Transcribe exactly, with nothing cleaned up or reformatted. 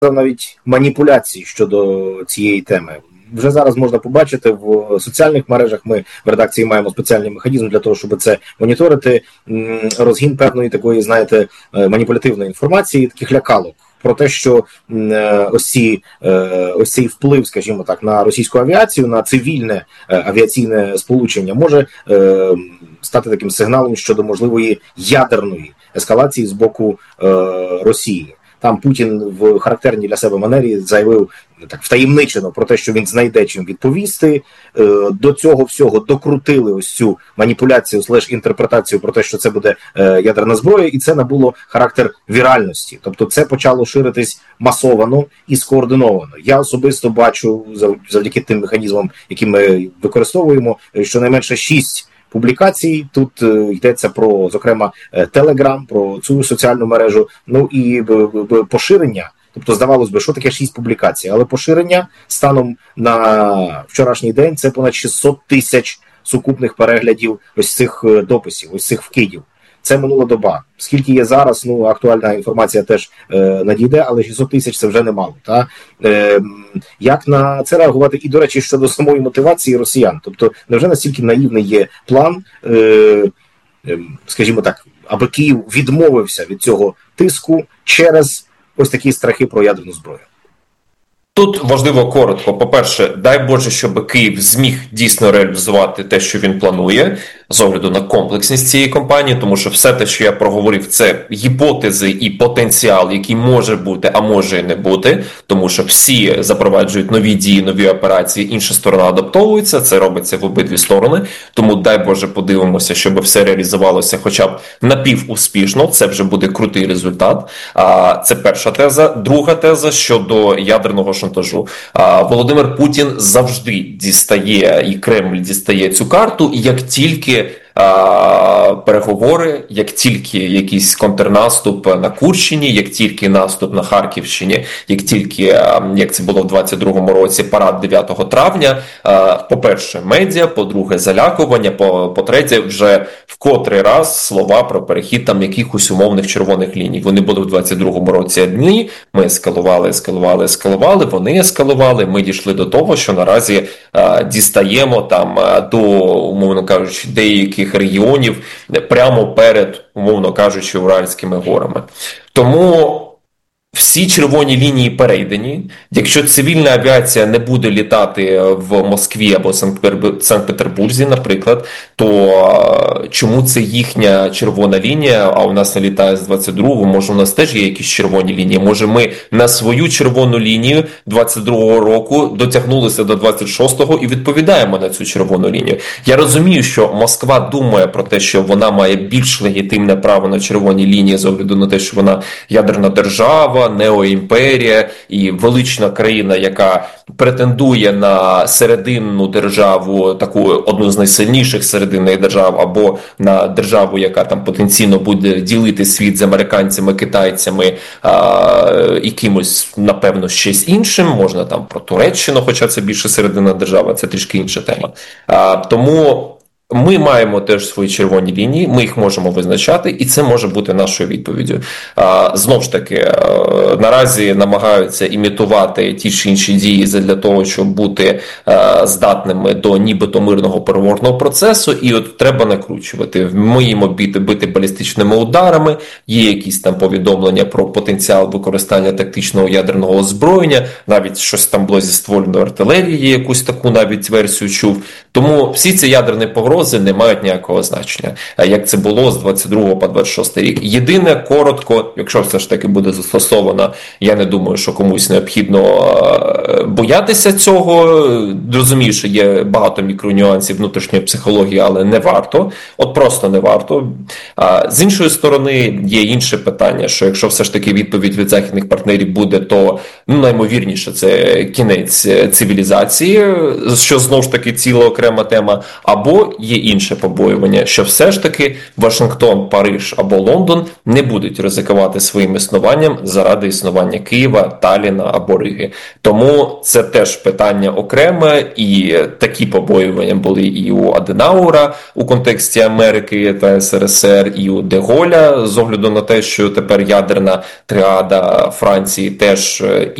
навіть маніпуляцій щодо цієї теми. Вже зараз можна побачити в соціальних мережах, ми в редакції маємо спеціальний механізм для того, щоб це моніторити, розгін певної такої, знаєте, маніпулятивної інформації, таких лякалок. Про те, що ось, ці, ось цей вплив, скажімо так, на російську авіацію, на цивільне авіаційне сполучення може стати таким сигналом щодо можливої ядерної ескалації з боку Росії. Там Путін в характерній для себе манері заявив так втаємничено про те, що він знайде чим відповісти. До цього всього докрутили ось цю маніпуляцію, слеш-інтерпретацію про те, що це буде ядерна зброя, і це набуло характер віральності. Тобто це почало ширитись масовано і скоординовано. Я особисто бачу, завдяки тим механізмам, які ми використовуємо, щонайменше шість публікацій. Тут е, йдеться про, зокрема, Telegram, про цю соціальну мережу, ну і б, б, поширення. Тобто, здавалось би, що таке шість публікацій, але поширення станом на вчорашній день це понад шістсот тисяч сукупних переглядів ось цих дописів, ось цих вкидів. Це минула доба. Скільки є зараз, ну, актуальна інформація теж е, надійде, але шістсот тисяч це вже немало. Та? Е, як на це реагувати? І, до речі, щодо самої мотивації росіян. Тобто, невже настільки наївний є план, е, е, скажімо так, аби Київ відмовився від цього тиску через ось такі страхи про ядерну зброю? Тут важливо коротко. По-перше, дай Боже, щоб Київ зміг дійсно реалізувати те, що він планує, з огляду на комплексність цієї кампанії, тому що все те, що я проговорив, це гіпотези і потенціал, який може бути, а може і не бути, тому що всі запроваджують нові дії, нові операції, інша сторона адаптовується, це робиться в обидві сторони, тому дай Боже подивимося, щоб все реалізувалося хоча б напівуспішно, це вже буде крутий результат. Це перша теза. Друга теза щодо ядерного шантажу. Володимир Путін завжди дістає, і Кремль дістає цю карту, і як тільки переговори, як тільки якийсь контрнаступ на Курщині, як тільки наступ на Харківщині, як тільки, як це було в двадцять другому році, парад дев'ятого травня, по-перше, медіа, по-друге, залякування, по-третє, вже в котрий раз слова про перехід там якихось умовних червоних ліній. Вони були в двадцять другому році одні, ми ескалували, ескалували, ескалували, вони ескалували, ми дійшли до того, що наразі дістаємо там до, умовно кажучи, деяких регіонів прямо перед, умовно кажучи, Уральськими горами. Тому всі червоні лінії перейдені. Якщо цивільна авіація не буде літати в Москві або Санкт-Петербурзі, наприклад, то чому це їхня червона лінія, а у нас не літає з двадцять другого, може у нас теж є якісь червоні лінії, може ми на свою червону лінію двадцять другого року дотягнулися до двадцять шостого і відповідаємо на цю червону лінію. Я розумію, що Москва думає про те, що вона має більш легітимне право на червоні лінії з огляду на те, що вона ядерна держава, неоімперія і велична країна, яка претендує на серединну державу, таку одну з найсильніших серединних держав, або на державу, яка там потенційно буде ділити світ з американцями, китайцями а, і кимось, напевно, щось іншим. Можна там про Туреччину, хоча це більше серединна держава, це трішки інша тема. А, тому ми маємо теж свої червоні лінії, ми їх можемо визначати, і це може бути нашою відповіддю. Знову ж таки, наразі намагаються імітувати ті чи інші дії для того, щоб бути здатними до нібито мирного переговорного процесу, і от треба накручувати. Ми їм бити, бити балістичними ударами, є якісь там повідомлення про потенціал використання тактичного ядерного озброєння, навіть щось там було зі ствольної артилерії, якусь таку навіть версію чув. Тому всі ці ядерні погрози не мають ніякого значення, як це було з двадцять другого по двадцять шостий рік. Єдине, коротко, якщо все ж таки буде застосовано, я не думаю, що комусь необхідно боятися цього. Розумію, що є багато мікронюансів внутрішньої психології, але не варто. От просто не варто. А з іншої сторони, є інше питання, що якщо все ж таки відповідь від західних партнерів буде, то ну, наймовірніше це кінець цивілізації, що знову ж таки ціла окрема тема, або є інше побоювання, що все ж таки Вашингтон, Париж або Лондон не будуть ризикувати своїм існуванням заради існування Києва, Талліна або Риги. Тому Ну, це теж питання окреме, і такі побоювання були і у Аденаура у контексті Америки та ес ер ес ер, і у Де Голля, з огляду на те, що тепер ядерна триада Франції теж